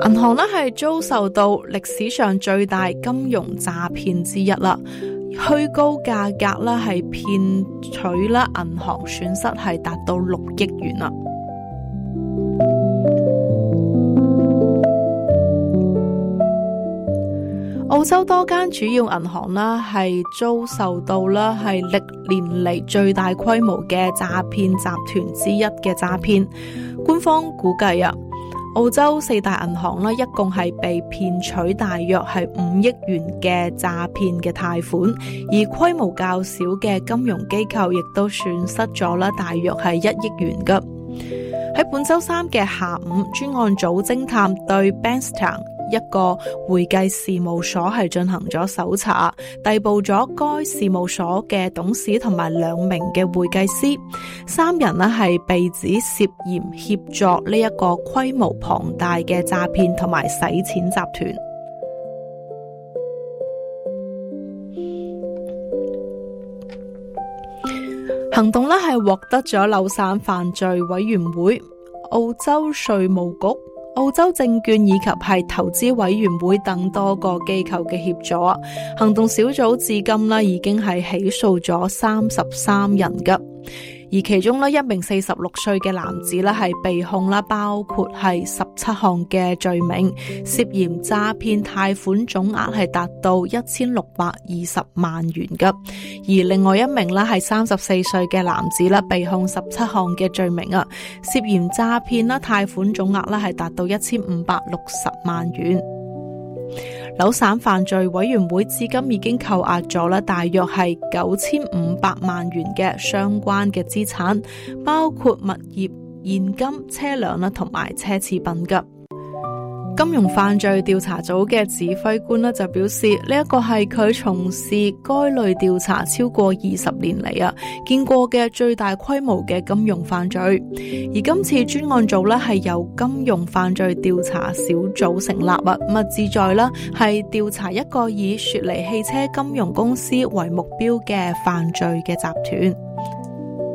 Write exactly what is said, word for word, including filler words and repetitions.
銀行咧係遭受到歷史上最大金融詐騙之一啦，虛高價格啦係騙取啦銀行損失係達到六億元啦。澳洲多間主要銀行啦係遭受到啦係歷年嚟最大規模嘅詐騙集團之一嘅詐騙。官方估計啊，澳洲四大銀行啦一共係被騙取大約係五億元嘅詐騙嘅貸款，而規模較小嘅金融機構亦都損失咗啦大約係一億元㗎。喺本周三嘅下午，專案組偵探對 Bankstown一個會計事務所係進行咗搜查，逮捕咗該事務所嘅董事同埋兩名嘅會計師，三人呢係被指涉嫌協助呢一個規模龐大嘅詐騙同埋洗錢集團。行動呢係獲得咗流散犯罪委員會、澳洲稅務局、澳洲證券以及係投資委員會等多個機構嘅協助啊！行動小組至今啦已經係起訴咗三十三人㗎，而其中咧一名四十六歲嘅男子咧係被控啦，包括係十七項嘅罪名，涉嫌詐騙貸款總額係達到一千六百二十萬元㗎。而另外一名咧係三十四歲嘅男子咧被控十七項嘅罪名啊，涉嫌詐騙啦貸款總額咧係達到一千五百六十萬元。紐省犯罪委員會至今已經扣押咗啦，大約係九千五百萬元嘅相關嘅資產，包括物業、現金、車輛啦同埋奢侈品㗎。金融犯罪調查組嘅指揮官呢就表示，呢一個係佢從事該類調查超過二十年嚟啊，見過嘅最大規模嘅金融犯罪。而今次專案組呢係由金融犯罪調查小組成立啊，咁旨在啦係調查一個以雪梨汽車金融公司為目標嘅犯罪嘅集團。